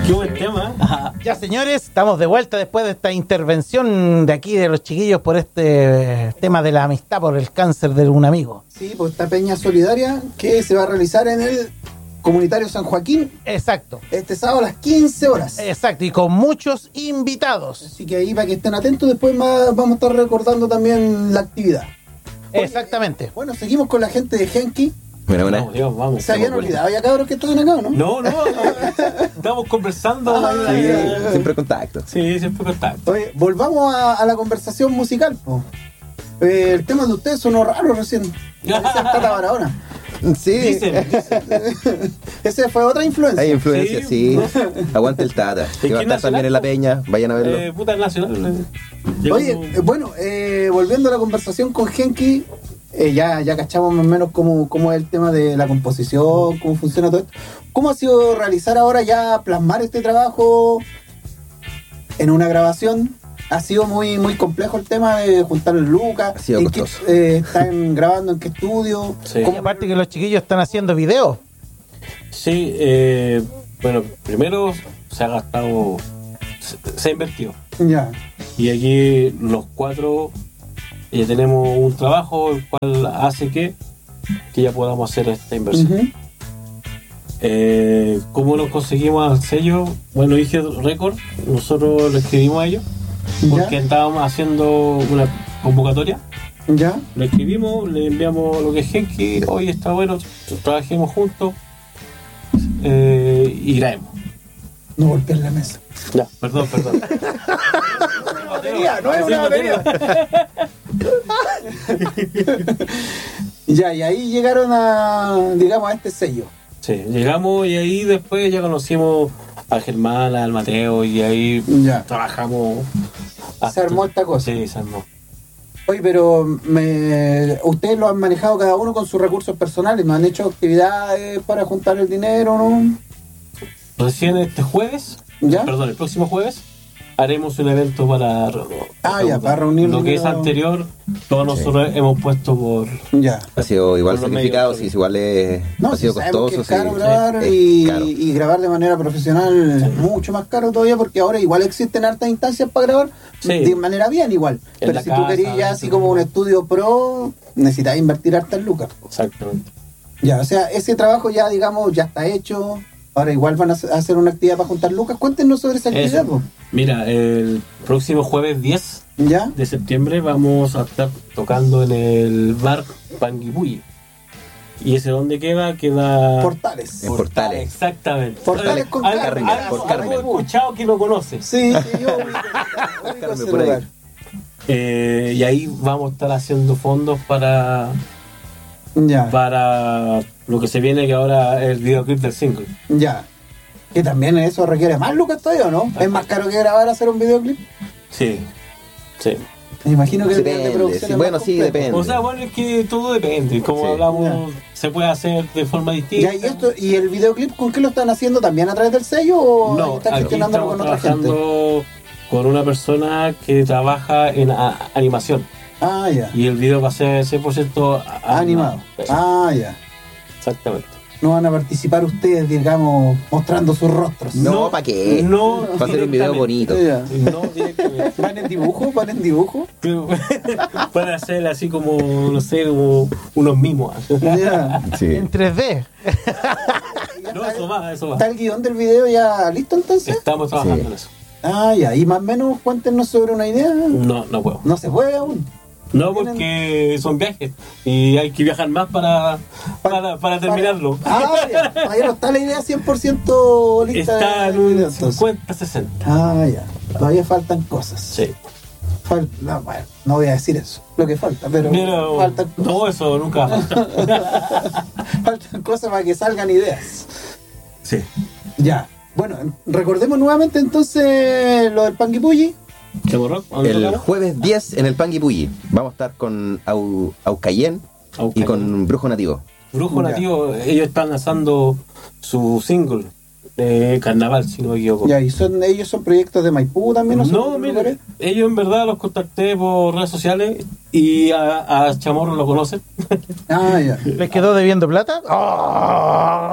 Qué buen tema. Ya, señores, estamos de vuelta después de esta intervención de aquí de los chiquillos por este tema de la amistad por el cáncer de un amigo. Sí, pues esta peña solidaria que se va a realizar en el Comunitario San Joaquín. Exacto. Este sábado a las 15 horas. Exacto, y con muchos invitados. Así que ahí para que estén atentos, después vamos a estar recordando también la actividad. Exactamente. Bueno, seguimos con la gente de Genki. Buena. Vamos, Dios, vamos. Se habían olvidado ya, cabros, que estaban acá, ¿no? No, estamos conversando. Siempre contacto. Sí, siempre contacto. Oye, volvamos a la conversación musical, po. El tema de ustedes sonó raro recién. Ese es Tata Barahona. Sí. Dicen. Ese fue otra influencia. Hay influencia, sí. Sí. Aguante el Tata. Que va a estar nacional, también en la peña. Vayan a verlo. Puta nacional. Oye, bueno, volviendo a la conversación con Genki, ya cachamos más o menos cómo es el tema de la composición, cómo funciona todo esto. ¿Cómo ha sido realizar ahora ya, plasmar este trabajo en una grabación? Ha sido muy muy complejo el tema de juntar el lucas. Ha sido costoso. ¿Están grabando en qué estudio? Sí. Y aparte que los chiquillos están haciendo videos. Sí, bueno, primero se ha gastado, se ha invertido. Ya. Y aquí los cuatro tenemos un trabajo el cual hace que ya podamos hacer esta inversión. Ujú. ¿Cómo nos conseguimos al sello? Bueno, dije récord, nosotros lo escribimos a ellos porque Ya. estábamos haciendo una convocatoria. Ya. Lo escribimos, le enviamos lo que es Genki, hoy está bueno, trabajemos juntos y grabemos. No golpeen la mesa. Ya, perdón. Batería, no es Sí, una batería. Ya, y ahí llegaron digamos, a este sello. Sí, llegamos y ahí después ya conocimos a Germán, al Mateo y ahí Ya. trabajamos. Se armó esta cosa. Sí, se armó. Oye, pero ustedes lo han manejado cada uno con sus recursos personales, ¿no han hecho actividades para juntar el dinero, no? Recién este jueves, ¿Ya? perdón, el próximo jueves, haremos un evento para reunir lo que es dinero. anterior, todos nosotros hemos puesto por... Ya. Ha sido igual Por los sacrificado, medios, sí, igual No, ha sido si sabemos costoso. que es caro sí. grabar Es y, caro. y grabar de manera profesional es mucho más caro todavía porque ahora igual existen hartas instancias para grabar Sí. de manera bien igual. En Pero la si tú casa, querías ya así sí. como un estudio pro, necesitas invertir hartas lucas. Exactamente. Ya, o sea, ese trabajo ya, digamos, ya está hecho. Ahora igual van a hacer una actividad para juntar lucas. Cuéntenos sobre esa actividad, Eso. po. Mira, el próximo jueves 10 ¿Ya? de septiembre vamos a estar tocando en el bar Panguipulli. ¿Y ese dónde queda? Queda... Portales. En Portales. Exactamente. Portales con Carmen. Carmen. Por Carmen. Algo escuchado que lo conoce. Sí, sí, yo ubico Carmen, ese por ahí. lugar. Y ahí vamos a estar haciendo fondos para Ya, lo que se viene, que ahora es el videoclip del single. ya. Que también eso requiere más lucas todavía, ¿o no? ¿Es más caro que grabar hacer un videoclip? Sí, sí. Me imagino que el de Depende, producción sí, es bueno, más sí, complejo. depende. O sea, bueno, es que todo depende. Como Sí. hablamos, se puede hacer de forma distinta. Ya, ¿y el videoclip con qué lo están haciendo? ¿También a través del sello o No, están aquí gestionándolo estamos con otra gente? trabajando con una persona que trabaja en animación. Ah, ya. Y el video va a ser 100% Animado. Ah, ya. Exactamente. No van a participar ustedes, digamos, mostrando sus rostros. No, ¿para qué? No, Va a ser un video bonito. Ya. No directamente. ¿Van en dibujo? ¿Van en dibujo? Para hacer así como, no sé, como unos mimos. Ya. Sí. En 3D. No, eso va. ¿Está el guión del video ya listo entonces? Estamos trabajando Sí. en eso. Ah, ya. Y más o menos cuéntenos sobre una idea. No puedo. No se puede aún. No, porque son viajes y hay que viajar más para terminarlo. Ah, ya. Todavía no está la idea 100% lista. Está en del video, un entonces. 50-60. Ah, ya. Todavía faltan cosas. Sí. No, bueno, no voy a decir eso, lo que falta, pero Mira, faltan, no, eso nunca va a faltar. faltan cosas para que salgan ideas. Sí. Ya. Bueno, recordemos nuevamente entonces lo del Panguipulli. ¿Chavo Rock? ¿A dónde El tocamos? jueves 10 en el Panguipulli. Vamos a estar con Aucayén y Aucayén. con Brujo Nativo. Brujo Ya. Nativo, ellos están lanzando su single Carnaval, si no me equivoco. Ya, y ellos son proyectos de Maipú también, ¿no? No, mira, ellos en verdad los contacté por redes sociales y a Chamorro lo conocen. Ah, ya. ¿Les quedó debiendo plata? ¡Oh!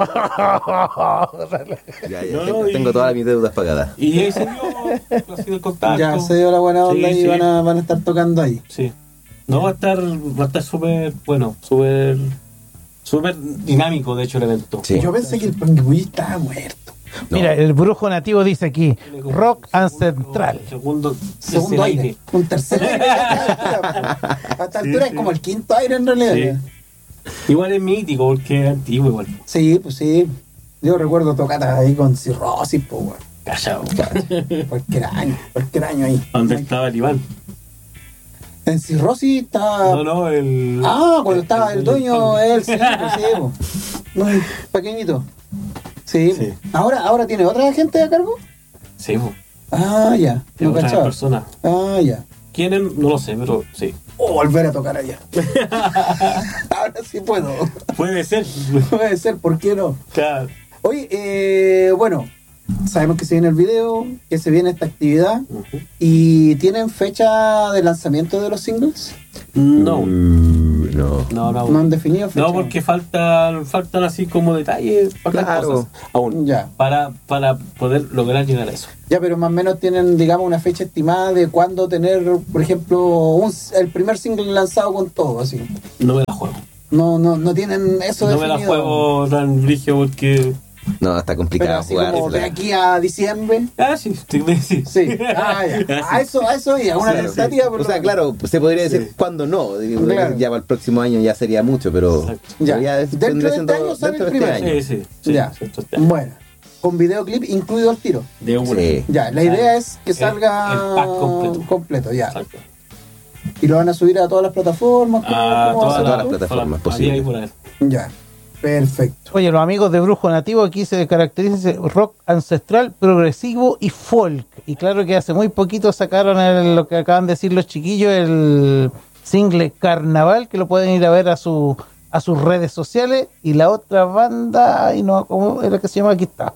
Ya, No, tengo y- todas mis deudas pagadas. Y ahí se dio así el contacto. Ya se dio la buena onda Sí, y sí. van a estar tocando ahí. Sí. No, va a estar súper, bueno, súper dinámico, de hecho, el evento. Sí. Yo pensé que el Panguipulli estaba muerto. No. Mira, el brujo nativo dice aquí, rock ancestral. Segundo Segundo tercer aire. Un tercer aire. A esta altura Sí, es como el quinto aire en realidad. Sí. Igual es mítico, porque es antiguo igual. Sí, pues sí. Yo recuerdo tocatas ahí con cirrosis, pues, weón. Callado. Cualquier año ahí. ¿Dónde estaba el Iván? En cirrosis estaba. No, el... Ah, cuando estaba el dueño, él, sí, pues sí, pues. Muy pequeñito. Sí. Sí. Ahora tiene otra gente a cargo. Sí, pues. Ah, ya. De No otras cachaba. personas. Ah, ya. ¿Quiénes? No lo sé, pero sí. O volver a tocar allá. Ahora sí puedo. Puede ser. Puede ser, ¿por qué no? Claro. Oye, bueno, sabemos que se viene el video, que se viene esta actividad. Ujú. ¿Y tienen fecha de lanzamiento de los singles? No. No. No han definido fecha. No, porque faltan así como detalles para Claro. cosas aún. Ya. Para poder lograr llegar a eso. Ya, pero más o menos tienen, digamos, una fecha estimada de cuándo tener, por ejemplo, el primer single lanzado con todo, así. No me la juego. No tienen eso No me definido. la juego tan rígido porque... No, está Pero complicado así jugar. como de aquí a diciembre. Ah, sí. Sí. Sí. Ah, ya. A eso y a una Claro. tentativa, pero O sea, claro, se podría decir Sí. cuándo no. Claro. Ya para el próximo año ya sería mucho, pero Exacto. Ya. pero Dentro vendría de siendo este año sale dentro el de este primero. año. Sí. Ya. Esto está. Bueno, con videoclip incluido al tiro. De una. Sí. Ya, la idea es que El- salga el pack completo. ya. Exacto. Y lo van a subir a todas las plataformas. ¿Cómo A va a ser todas esto? las plataformas ahí posibles. por ahí. Ya, perfecto. Oye, los amigos de Brujo Nativo aquí se caracterizan rock ancestral, progresivo y folk. Y claro que hace muy poquito sacaron lo que acaban de decir los chiquillos, el single Carnaval, que lo pueden ir a ver a sus redes sociales. Y la otra banda, ay no, ¿cómo era que se llama? Aquí está.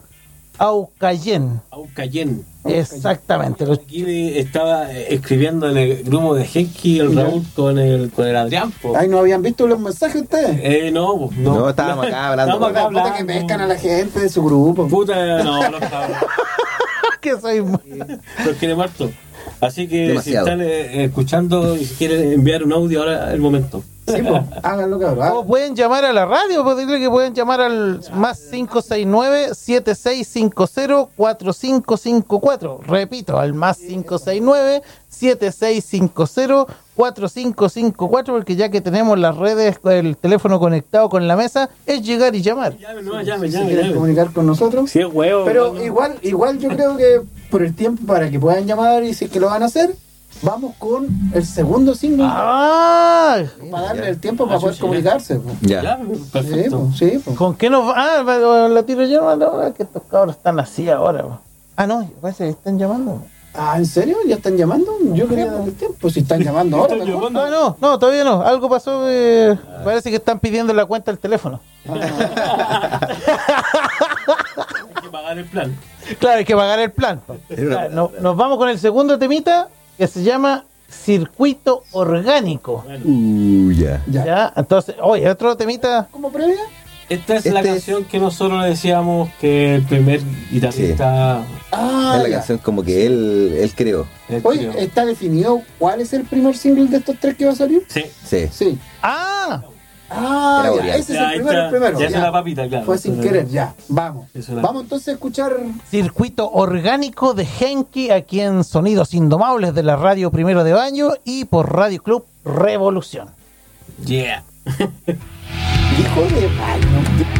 Aucayén. Aucayén. Exactamente. Aquí estaba escribiendo en el grupo de Genki, el Ya. Raúl con el Adrián. Po. Ay, ¿no habían visto los mensajes ustedes? No, po, No, estábamos acá hablando. Estábamos acá Puta, que hablando. pescan a la gente de su grupo. Puta, no, los cabros. que soy Los quiere muerto. Así que Demasiado. si están escuchando y si quieren enviar un audio, ahora es el momento. Sí, pues, háganlo, cabrón. O pueden llamar a la radio, pues dile que pueden llamar al más 569-7650-4554. Repito, al más 569-7650-4554, porque ya que tenemos las redes, el teléfono conectado con la mesa, es llegar y llamar. Llame, Si quieren comunicar con nosotros. Si es huevo. Pero bueno. igual yo creo que por el tiempo, para que puedan llamar y si es que lo van a hacer, vamos con el segundo single. ¡Ah! Para darle ya. el tiempo para poder chucha, comunicarse. Pues. Ya. Ya, Sí, perfecto. pues, sí, pues. ¿Con qué nos va? Ah, la tiro yo, no, que estos cabros están así ahora. pues. Ah, no, parece que están llamando. Ah, ¿en serio? ¿Ya están llamando? Yo quería darle el tiempo. Si están llamando ahora, Están mejor. llamando. No, todavía no. Algo pasó. Parece que están pidiendo la cuenta del teléfono. Hay que pagar el plan. Claro, hay que pagar el plan. Nos vamos con el segundo temita que se llama Circuito Orgánico. Ya. Ya. ¿Ya? Entonces, oye, otro temita. ¿Como previa? Esta es la Este es- canción que nosotros le decíamos que el primer guitarrista. Ah, Es la ya. canción como que él creó. Oye, ¿está definido cuál es el primer single de estos tres que va a salir? Sí. Sí. Sí. ¡Ah! Ah, Era ya, Boreal. ese es Ya, el ahí primero, está. el primero. Ya es ya. una papita, claro. Fue sin querer, ya. Vamos. Es una- Vamos entonces a escuchar. Circuito Orgánico de Genki aquí en Sonidos Indomables de la Radio Primero de Baño y por Radio Club Revolución. Yeah. Hijo de baño.